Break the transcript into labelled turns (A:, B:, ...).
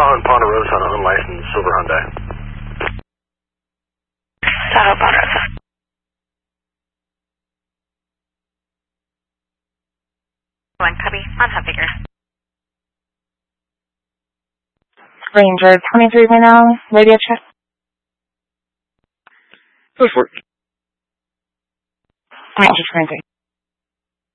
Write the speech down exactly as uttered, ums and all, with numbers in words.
A: Tahoe and Ponderosa on an unlicensed silver Hyundai.
B: Tahoe, Ponderosa. One copy, on hub figure.
C: Ranger twenty-three right now, radio check.
D: Go for it.
C: Ranger twenty-three.